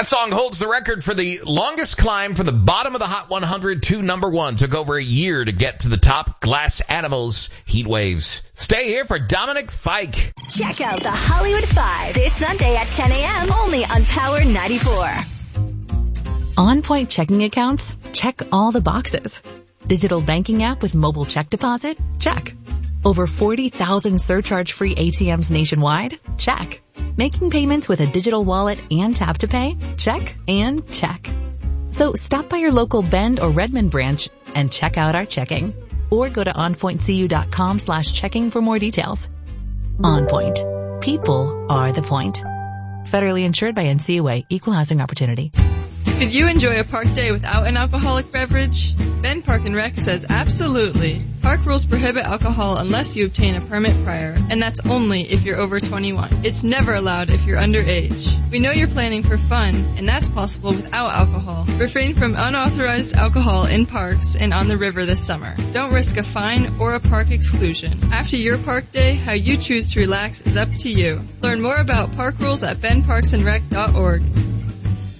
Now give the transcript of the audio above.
That song holds the record for the longest climb from the bottom of the Hot 100 to number 1. Took over a year to get to the top. Glass Animals, Heat Waves. Stay here for Dominic Fike. Check out the Hollywood 5 this Sunday at 10 a.m. only on Power 94. On Point checking accounts? Check all the boxes. Digital banking app with mobile check deposit? Check. Over 40,000 surcharge-free ATMs nationwide? Check. Making payments with a digital wallet and tap to pay? Check and check. So stop by your local Bend or Redmond branch and check out our checking. Or go to onpointcu.com/checking for more details. On Point. People are the point. Federally insured by NCUA. Equal housing opportunity. Could you enjoy a park day without an alcoholic beverage? Bend Park and Rec says absolutely. Park rules prohibit alcohol unless you obtain a permit prior, and that's only if you're over 21. It's never allowed if you're underage. We know you're planning for fun, and that's possible without alcohol. Refrain from unauthorized alcohol in parks and on the river this summer. Don't risk a fine or a park exclusion. After your park day, how you choose to relax is up to you. Learn more about park rules at bendparksandrec.org.